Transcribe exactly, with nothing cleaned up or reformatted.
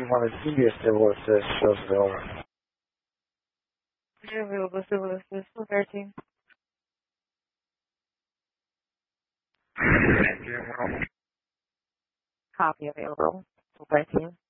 two hundred C B S Civil Assist shows available. You're available, Civil Assist, thirteen. Copy available, thirteen.